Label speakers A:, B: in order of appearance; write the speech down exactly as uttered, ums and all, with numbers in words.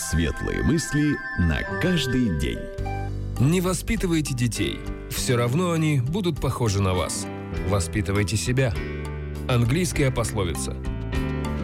A: Светлые мысли на каждый день.
B: Не воспитывайте детей. Все равно они будут похожи на вас. Воспитывайте себя. Английская пословица.